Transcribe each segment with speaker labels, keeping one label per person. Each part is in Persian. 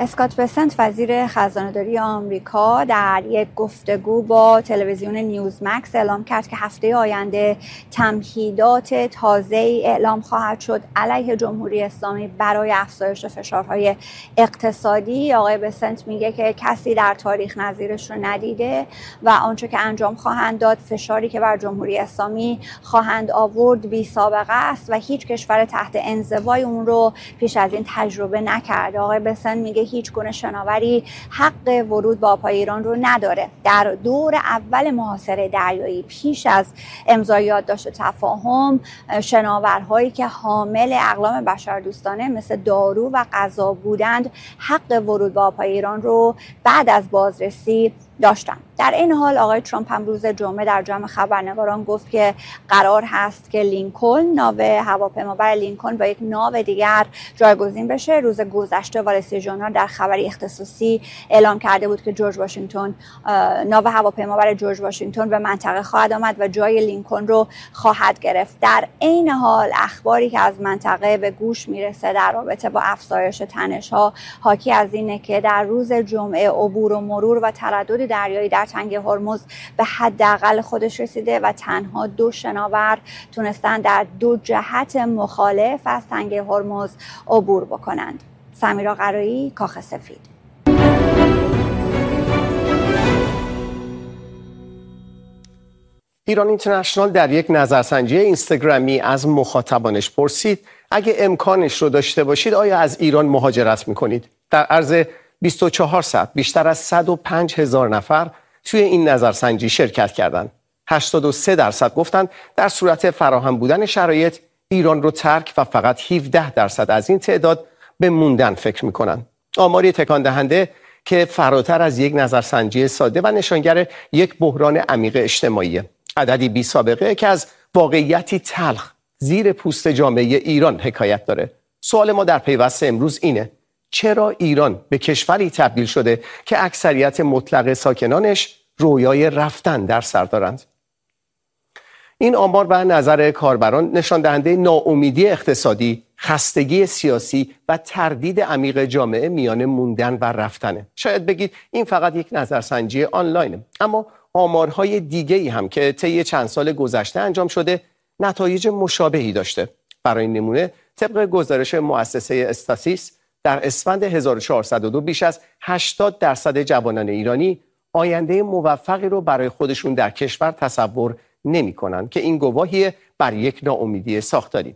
Speaker 1: اسکات بسنت وزیر خزانه‌داری آمریکا در یک گفتگو با تلویزیون نیوزمکس اعلام کرد که هفته آینده تمهیدات تازه‌ای اعلام خواهد شد علیه جمهوری اسلامی برای افزایش فشارهای اقتصادی. آقای بسنت میگه که کسی در تاریخ نظیرش رو ندیده و آنچه که انجام خواهند داد، فشاری که بر جمهوری اسلامی خواهند آورد بی سابقه است و هیچ کشور تحت انزوای اون رو پیش از این تجربه نکرده. آقای بسنت میگه هیچ گونه شناوری حق ورود به آبهای ایران رو نداره. در دور اول محاصره دریایی پیش از امضای یادداشت تفاهم، شناورهایی که حامل اقلام بشردوستانه مثل دارو و غذا بودند حق ورود به آبهای ایران رو بعد از بازرسی داشتن. در این حال آقای ترامپ هم روز جمعه در جمع خبرنگاران گفت که قرار هست که لینکلن، ناو هواپیمابر لینکلن با یک ناو دیگر جایگزین بشه. روز گذشته وال استریت ژورنال در خبری اختصاصی اعلام کرده بود که ناو هواپیمابر جورج واشنگتن به منطقه خواهد آمد و جای لینکلن رو خواهد گرفت. در این حال اخباری که از منطقه به گوش میرسه در رابطه با افزایش تنش‌ها حاکی از اینه که در روز جمعه عبور و مرور و تردد دریایی در تنگه هرمز به حداقل خودش رسیده و تنها 2 شناور تونستن در 2 جهت مخالف از تنگه هرمز عبور بکنند. سمیرا قرایی، کاخ سفید.
Speaker 2: ایران اینترنشنال در یک نظرسنجی اینستاگرامی از مخاطبانش پرسید اگه امکانش رو داشته باشید آیا از ایران مهاجرت میکنید؟ در عرض 24 ساعت بیشتر از 105,000 نفر توی این نظرسنجی شرکت کردند. 83% گفتند در صورت فراهم بودن شرایط ایران رو ترک و فقط 17% از این تعداد به موندن فکر میکنن. آماری تکان دهنده که فراتر از یک نظرسنجی ساده و نشانگر یک بحران عمیق اجتماعی. عددی بی سابقه که از واقعیتی تلخ زیر پوست جامعه ایران حکایت داره. سوال ما در پیوست امروز اینه: چرا ایران به کشوری تبدیل شده که اکثریت مطلق ساکنانش رویای رفتن در سر دارند؟ این آمار و نظر کاربران نشان دهنده ناامیدی اقتصادی، خستگی سیاسی و تردید عمیق جامعه میان موندن و رفتنه. شاید بگید این فقط یک نظرسنجی آنلاینه، اما آمارهای دیگه‌ای هم که طی چند سال گذشته انجام شده نتایج مشابهی داشته. برای نمونه طبق گزارش مؤسسه استاتیس در اسفند 1402 بیش از 80% جوانان ایرانی آینده موفقی رو برای خودشون در کشور تصور نمی‌کنند که این گواهی بر یک ناامیدی ساختاری.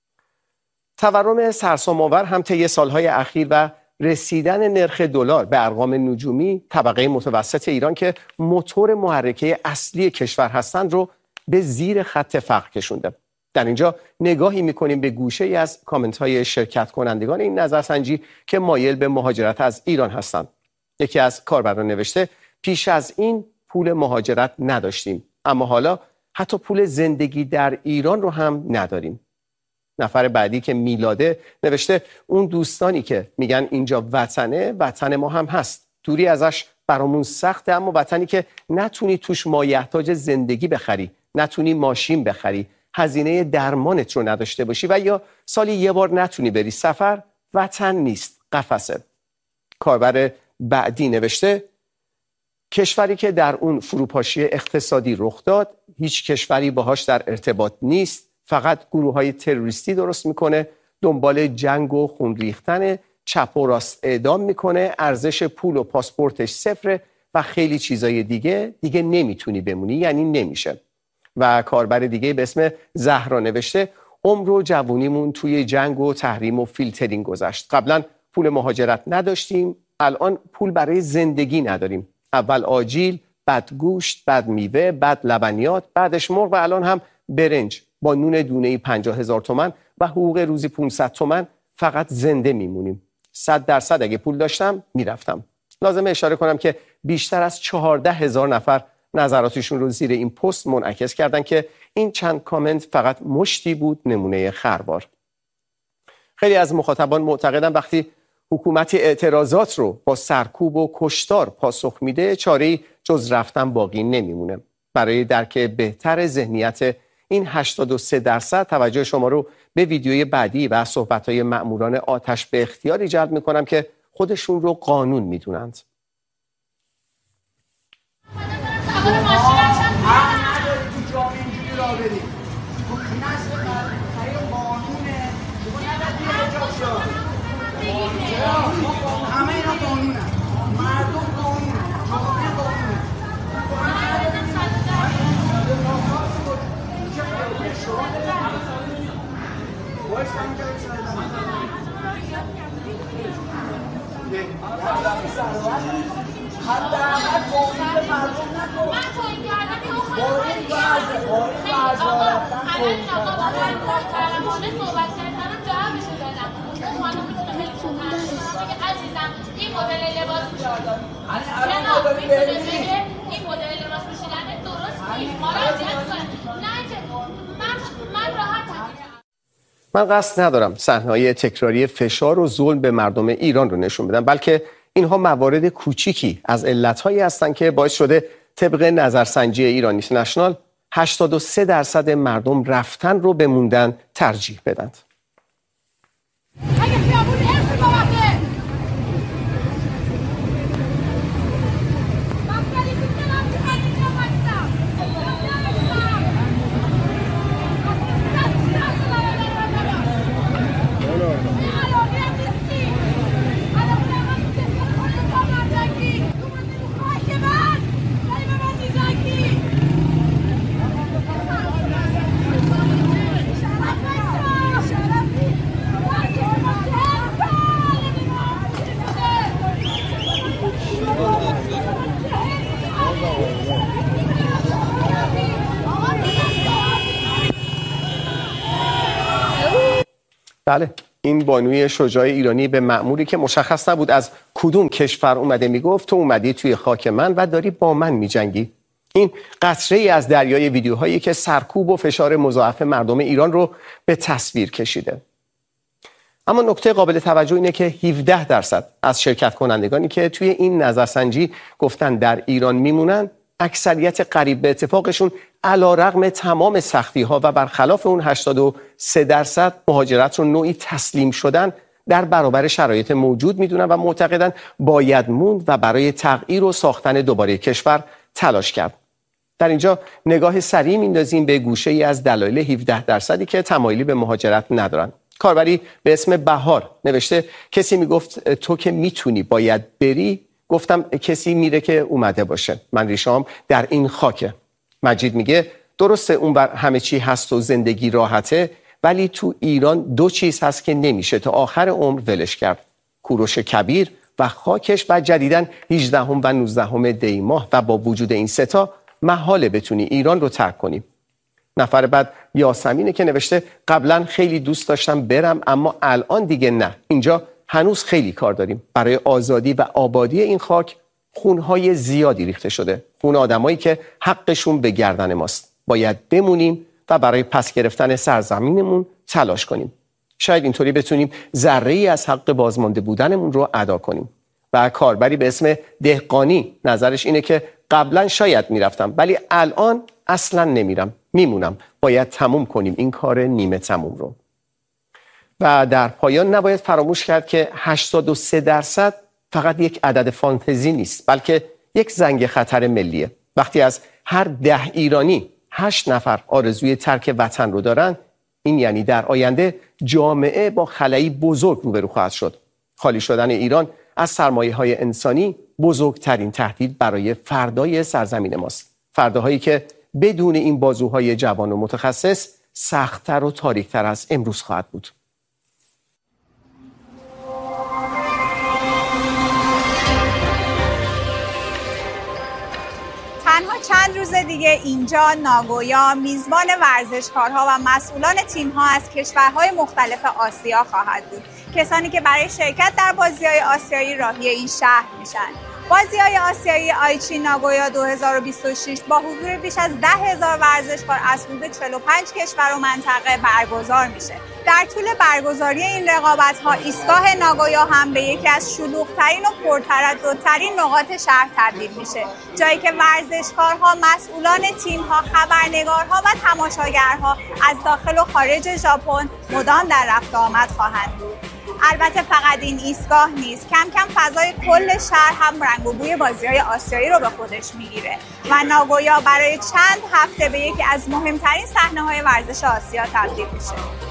Speaker 2: تورم سرسام‌آور هم طی سالهای اخیر و رسیدن نرخ دلار به ارقام نجومی طبقه متوسط ایران که موتور محرکه اصلی کشور هستند رو به زیر خط فقر کشونده. در اینجا نگاهی می‌کنیم به گوشه‌ای از کامنت‌های شرکت کنندگان این نظرسنجی که مایل به مهاجرت از ایران هستند. یکی از کاربران نوشته پیش از این پول مهاجرت نداشتیم، اما حالا حتی پول زندگی در ایران رو هم نداریم. نفر بعدی که میلاده نوشته اون دوستانی که میگن اینجا وطنه، وطن ما هم هست. دوری ازش برامون سخته، اما وطنی که نتونی توش مایحتاج زندگی بخری، نتونی ماشین بخری، هزینه درمانت رو نداشته باشی و یا سالی یه بار نتونی بری سفر، وطن نیست، قفسه. کاربر بعدی نوشته کشوری که در اون فروپاشی اقتصادی رخ داد، هیچ کشوری باهاش در ارتباط نیست، فقط گروه‌های تروریستی درست میکنه، دنبال جنگ و خون ریختن، چپ و راست اعدام میکنه، ارزش پول و پاسپورتش صفره و خیلی چیزای دیگه نمیتونی بمونی، یعنی نمیشه. و کاربر دیگه به اسم زهرا نوشته عمر و جوونیمون توی جنگ و تحریم و فیلترینگ گذشت. قبلا پول مهاجرت نداشتیم، الان پول برای زندگی نداریم. اول آجیل، بعد گوشت، بعد میوه، بعد لبنیات، بعدش مرغ و الان هم برنج با نون دونه‌ای 50,000 تومان و حقوق روزی 500 تومان. فقط زنده میمونیم. 100% اگه پول داشتم میرفتم. لازمه اشاره کنم که بیشتر از 14,000 نفر نظراتشون رو زیر این پست منعکس کردن که این چند کامنت فقط مشتی بود نمونه خروار. خیلی از مخاطبان معتقدن وقتی حکومت اعتراضات رو با سرکوب و کشتار پاسخ میده، چاره‌ای جز رفتن باقی نمیمونه. برای درک بهتر ذهنیت این 83% توجه شما رو به ویدیوی بعدی و صحبت‌های مأموران آتش به اختیاری جلب می‌کنم که خودشون رو قانون میدونند.
Speaker 3: همه اینا قانونه، مردم قانونه، جامعه قانونه. حداقل توهین به مردم نکن. من توهین کردم با این وضع همین آقا با من محترمانه صحبت کردم جوابشو دادم. اون خانم میتونه خیلی صحبت کنه که عزیزم این مدل لباس پوشیدن جناب میتونه بگه این مدل لباس پوشیدن درست نیست ما را اذیت کنه. نه که من راحتم.
Speaker 2: من قصد ندارم صحنه‌های تکراری فشار و ظلم به مردم ایران رو نشون بدم، بلکه اینها موارد کوچیکی از علت‌هایی هستند که باعث شده طبق نظرسنجی ایران اینترنشنال 83% مردم رفتن رو به موندن ترجیح بدند. بله، این بانوی شجاع ایرانی به مأموری که مشخص نبود از کدوم کشور اومده میگفت تو اومدی توی خاک من و داری با من میجنگی. این قطره‌ای از دریای ویدیوهایی که سرکوب و فشار مضاعف مردم ایران رو به تصویر کشیده. اما نکته قابل توجه اینه که 17% از شرکت کنندگانی که توی این نظرسنجی گفتن در ایران میمونن، اکثریت قریب به اتفاقشون علیرغم تمام سختی‌ها و برخلاف اون 83% مهاجرت رو نوعی تسلیم شدن در برابر شرایط موجود میدونن و معتقدن باید موند و برای تغییر و ساختن دوباره کشور تلاش کرد. در اینجا نگاه سریع میندازیم به گوشه‌ای از دلایل 17% که تمایلی به مهاجرت ندارن. کاربری به اسم بهار نوشته کسی میگفت تو که میتونی باید بری، گفتم کسی میره که اومده باشه، من ریشام در این خاکه. مجید میگه درسته اونور همه چی هست و زندگی راحته، ولی تو ایران دو چیز هست که نمیشه تا آخر عمر ولش کرد: کوروش کبیر و خاکش و جدیداً 18 و 19 دی ماه. و با وجود این سه تا محاله بتونی ایران رو ترک کنی. نفر بعد یاسمینه که نوشته قبلا خیلی دوست داشتم برم اما الان دیگه نه، اینجا هنوز خیلی کار داریم. برای آزادی و آبادی این خاک خونهای زیادی ریخته شده، خون آدمایی که حقشون به گردن ماست. باید بمونیم و برای پس گرفتن سرزمینمون تلاش کنیم. شاید اینطوری بتونیم ذره‌ای از حق بازمانده بودنمون رو ادا کنیم. و کاربری به اسم دهقانی نظرش اینه که قبلا شاید میرفتم ولی الان اصلا نمیرم، میمونم. باید تموم کنیم این کار نیمه تموم رو. و در پایان نباید فراموش کرد که 83% فقط یک عدد فانتزی نیست، بلکه یک زنگ خطر ملیه. وقتی از هر 10 ایرانی 8 نفر آرزوی ترک وطن رو دارن، این یعنی در آینده جامعه با خلایی بزرگ روبرو خواهد شد. خالی شدن ایران از سرمایه‌های انسانی بزرگترین تهدید برای فردای سرزمین ماست. فرداهایی که بدون این بازوهای جوان و متخصص سخت‌تر و تاریک‌تر از امروز خواهد بود.
Speaker 4: تنها چند روز دیگه اینجا ناگویا میزبان ورزشکارها و مسئولان تیم‌ها از کشورهای مختلف آسیا خواهد بود. کسانی که برای شرکت در بازی‌های آسیایی راهی این شهر میشن. بازی‌های آسیایی آیچی ناگویا 2026 با حضور بیش از 10,000 ورزشکار از حدود 45 کشور و منطقه برگزار میشه. در طول برگزاری این رقابت‌ها ایستگاه ناگویا هم به یکی از شلوغ‌ترین و پرترددترین نقاط شهر تبدیل میشه، جایی که ورزشکارها، مسئولان تیم‌ها، خبرنگارها و تماشاگرها از داخل و خارج ژاپن مدام در رفت و آمد خواهند بود. البته فقط این ایستگاه نیست، کم کم فضای کل شهر هم رنگ و بوی بازی‌های آسیایی رو به خودش میگیره و ناگویا برای چند هفته به یکی از مهمترین صحنه‌های ورزش آسیا تبدیل میشه.